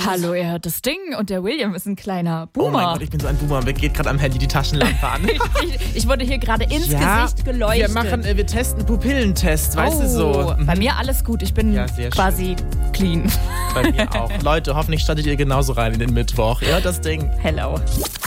Hallo, ihr hört das Ding und der William ist ein kleiner Boomer. Oh mein Gott, ich bin so ein Boomer. Mir geht gerade am Handy die Taschenlampe an. Ich wurde hier gerade ins Gesicht geleuchtet. Wir testen Pupillentest, weißt du so. Bei mir alles gut, ich bin quasi clean. Bei mir auch. Leute, hoffentlich startet ihr genauso rein in den Mittwoch. Ihr hört das Ding. Hello.